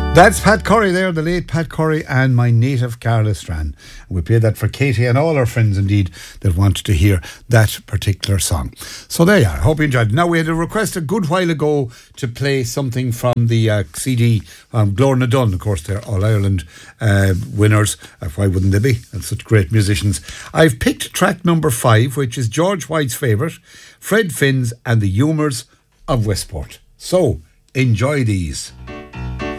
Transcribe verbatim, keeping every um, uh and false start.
That's Pat Curry there, the late Pat Curry, and My Native Carla Strand. We played that for Katie and all our friends indeed that wanted to hear that particular song. So there you are. I hope you enjoyed it. Now, we had a request a good while ago to play something from the uh, C D um, Glorna Dunn. Of course, they're All Ireland uh, winners. Uh, why wouldn't they be? And such great musicians. I've picked track number five, which is George White's favourite, Fred Finn's and the Humours of Westport. So, enjoy these.